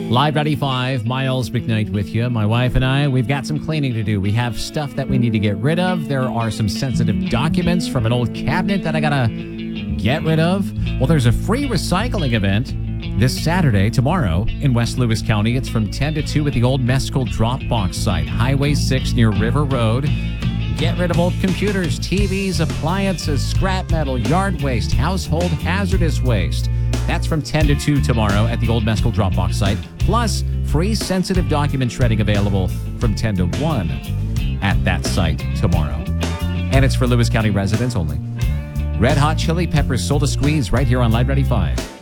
Live 95, Miles McKnight with you. My wife and I, we've got some cleaning to do. We have stuff that we need to get rid of. There are some sensitive documents from an old cabinet that I gotta get rid of. Well, there's a free recycling event this Saturday, tomorrow, in West Lewis County. It's from 10 to 2 at the old Mescal Dropbox site, Highway 6 near River Road. Get rid of old computers, TVs, appliances, scrap metal, yard waste, household hazardous waste. That's from 10 to 2 tomorrow at the old Mescal Dropbox site. Plus, free sensitive document shredding available from 10 to 1 at that site tomorrow. And it's for Lewis County residents only. Red Hot Chili Peppers sold a squeeze right here on Live 95.